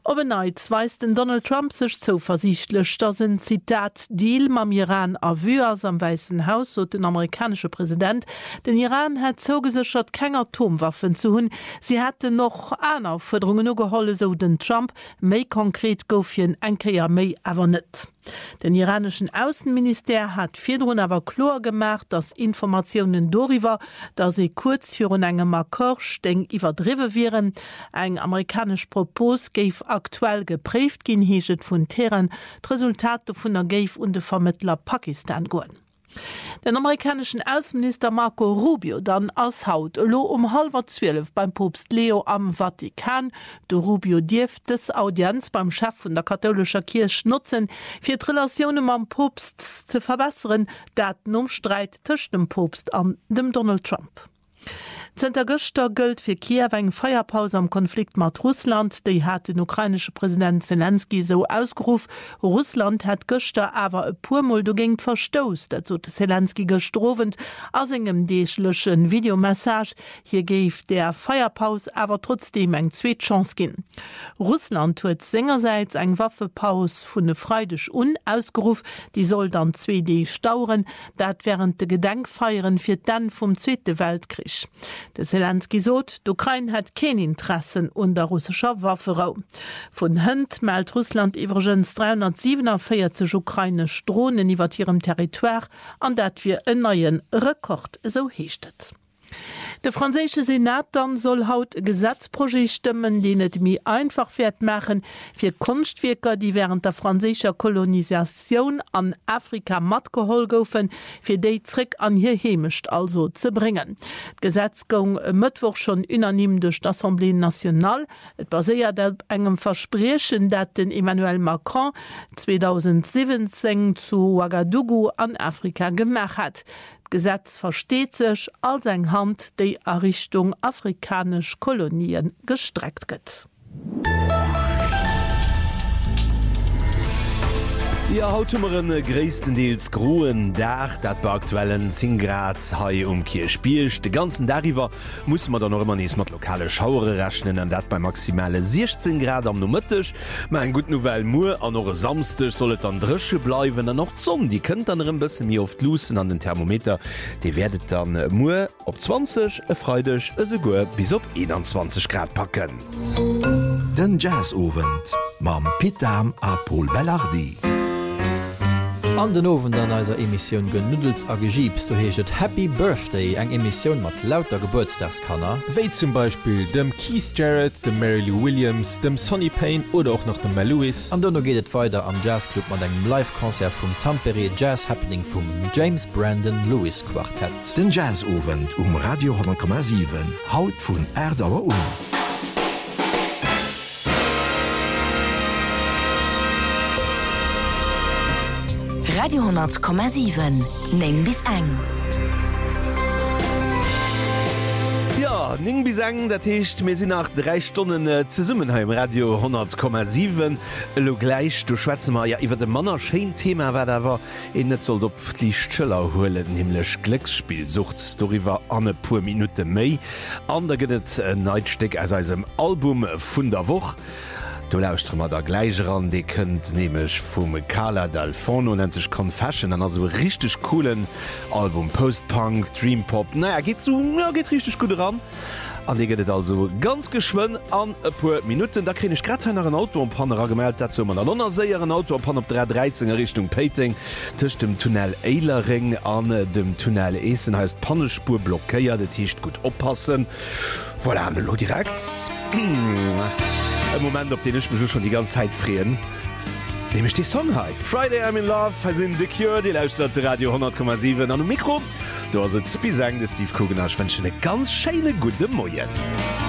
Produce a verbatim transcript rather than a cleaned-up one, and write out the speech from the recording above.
Obeneit weist den Donald Trump sich zo versichtlich, dass ein Zitat Deal mam Iran avüas am Weißen Haus und den amerikanische Präsident. Den Iran hat zugesichert, keine Atomwaffen zu hun. Sie hatte noch eine Forderungen nur geholle, so den Trump. Mei konkret goufien enke ja mei aber net. Den iranischen Außenminister hat vierdrun aber klar gemacht, dass Informationen darüber, dass sie kurz für engem Akkord steng überdriven wären. Ein amerikanisch Propos gave aktuell geprüft gin heget vun Teheran d Resultate vun der Gave und de Vermittler Pakistan goen. Den amerikanischen Außenminister Marco Rubio dann als Haut lo um halber zwölf beim Papst Leo am Vatikan. De Rubio dirft des Audienz beim Chef von der katholischer Kirche nutzen, für die Relationen am Papst zu verbessern, dat nun Streit zwischen dem Papst an dem Donald Trump. Zter Göster gilt für Kiew eng Feierpause am Konflikt mit Russland. Die hat den ukrainische Präsident Zelensky so ausgerufen. Russland hat Göster aber e purmol dagegen verstoßt. Dazu hat Zelensky gestrohend aus engem deschlischen Videomessage. Hier gave der Feierpause aber trotzdem eng zweite Chance gehen. Russland hat seinerseits eng Waffepause von der Freudisch un ausgerufen. Die soll dann zwei D stauren. Dat während der Gedenkfeiern für dann vom Zweiten Weltkrieg. Der Zelensky sagt, die Ukraine hat kein Interessen unter russischer Waffenraum. Von Hand meldet Russland übrigens dreihundertsiebenundvierzig ukrainische Drohnen über ihrem Territoire, an dat wir einen neuen Rekord so hechtet. Der französische Senat dann soll haut Gesetzprojekt stimmen, die nicht mehr einfach wird machen für Kunstwerker, die während der französischen Kolonisation an Afrika mitgeholt wurden, für die zurück an hier hemischt also zu bringen. Das Gesetz ging Mittwoch schon unanim durch die Assemblée Nationale. Es basiert auf einem Versprechen, das den Emmanuel Macron zweitausendsiebzehn zu Ouagadougou an Afrika gemacht hat. Gesetz versteht sich als eng Hand, die in Richtung afrikanisch Kolonien gestreckt wird. Ja, hautemmeren gréisstendeels groen Dach, dat bei aktuellen zehn Grad hai um Kier spielcht. De ganzen Dariwer muss man dann noch immer nies mat lokale Schauere rechnen, an dat bei maximale sechzehn Grad am Nomëttech. Ma en gut Novel Mu an noch samstech sollet an dresche bleiwen an noch Zonn. Die kënnt an een bësse mir oft lussen an den Thermometer. De werdet dann Mu op zwanzig, e freidech e se goer bis op einundzwanzig Grad packen. Den Jazzowend mam Pitam a Paul Bellardi. An den Owen an eiser Emissionioun gën Nudels a Gegips, du heget Happy Birthday eng Emissionioun mat lauter Geburtstagskanner. Wéi zum Beispiel dem Keith Jarrett, dem Mary Lou Williams, dem Sonny Payne oder auch noch dem Mel Lewis. An donno gehtet weiter am Jazzclub mat engem Live-Konzert vum Tampere Jazz Happening vum James Brandon Lewis Quartett. Den Jazzowend um Radio hundert Komma sieben haut vun Erdauer um. Radio hundert Komma sieben Neng bis eng. Ja, ning bis eng, dat hecht mir sinn nach drei Stunden äh, ze Summenheim Radio hundert Komma sieben. Lo gleich du schwätze mal ja iwwer de Manner Schein Thema war da war en net soll op die Stëller hoelen nämlichlech Glücksspielsucht doiwwer an e pur Minute méi. Ander gëtt äh, Neitsteck as eisem Album vun der Woch. Du lauscht mat der gleiche ran, de kënnt nemech vum Carla D'Alfono nennt sech Confession an also richtig coolen Album Postpunk, Dreampop. Na naja, geht so, ja, geht richtig gut ran. An de gët also ganz geschwën an e puer Minuten. Da kri ich grad nach een Auto am Panera gemeldt, dat man an annner séieren Auto am Pan op drei dreizehn Richtung Peting tech dem Tunnel Eilering an dem Tunnel Essen heisst Pannespur blockéiert, de Tiicht gut oppassen. Voilà, lo direkt. Ein Moment, op den ich mich schon die ganze Zeit freeen. Nehme ich die Song high. Friday I'm in Love, I sind The Cure, die lauscht Radio hundert Komma sieben an dem Mikro. Du hast jetzt bis sagen, dass Steve Kugenasch wünsche eine ganz schöne gute Morgen.